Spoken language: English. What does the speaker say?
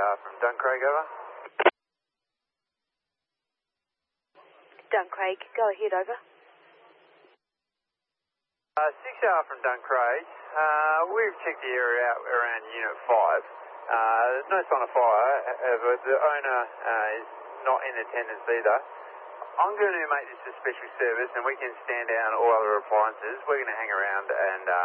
from Duncraig, over. Duncraig, go ahead, over. 6R from Duncraig. We've checked the area out around Unit 5. There's no sign of fire, but the owner is not in attendance either. I'm going to make this a special service and we can stand down all other appliances. We're going to hang around and